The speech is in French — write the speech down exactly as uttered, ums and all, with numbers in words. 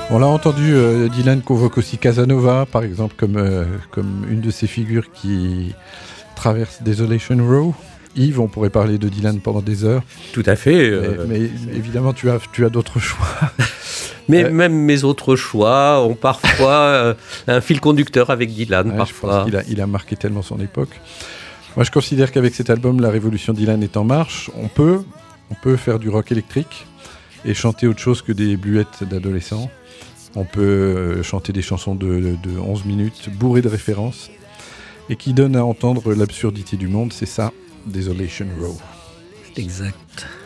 On l'a entendu, euh, Dylan convoque aussi Casanova, par exemple, comme, euh, comme une de ces figures qui traverse Desolation Row. Yves, on pourrait parler de Dylan pendant des heures. Tout à fait. Euh... Mais, mais évidemment, tu as, tu as d'autres choix. Mais euh... même mes autres choix ont parfois euh, un fil conducteur avec Dylan. Ouais, parfois. Je pense qu'il a, il a marqué tellement son époque. Moi, je considère qu'avec cet album, la révolution Dylan est en marche. On peut, on peut faire du rock électrique et chanter autre chose que des bluettes d'adolescents. On peut chanter des chansons de, de, de onze minutes, bourrées de références, et qui donnent à entendre l'absurdité du monde. C'est ça, Desolation Row. C'est exact.